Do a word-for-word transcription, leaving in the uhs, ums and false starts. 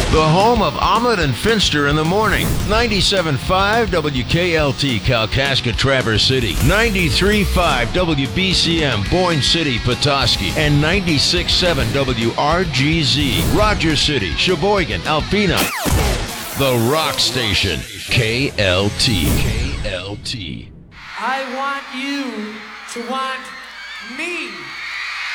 The home of Omelet and Finster in the morning. ninety-seven point five W K L T, Kalkaska, Traverse City. ninety-three point five W B C M, Boyne City, Petoskey. And ninety-six point seven W R G Z, Rogers City, Sheboygan, Alpena. The Rock Station, K L T. K L T. I want you to want me.